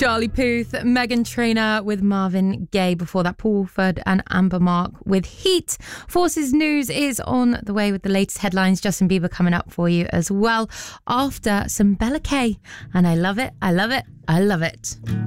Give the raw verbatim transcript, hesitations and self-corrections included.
Charlie Puth, Megan Trainor with Marvin Gaye. Before that, Paul Woolford and Amber Mark with Heat. Forces News is on the way with the latest headlines. Justin Bieber coming up for you as well after some Bella K. And I love it, I love it, I love it.